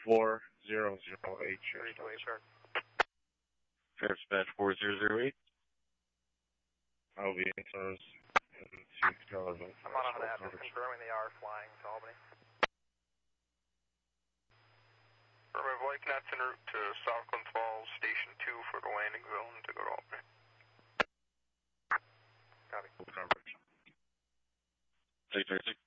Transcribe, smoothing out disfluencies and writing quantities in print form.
4008. 3208, sir. Fair dispatch 4008. I'll be in service in 2 Collarbone. I'm on a Avenue confirming they are flying to Albany. Affirmative, Lycanat's en route to Southland Falls, Station 2 for the landing zone to go to Albany. Copy. Coverage. 636.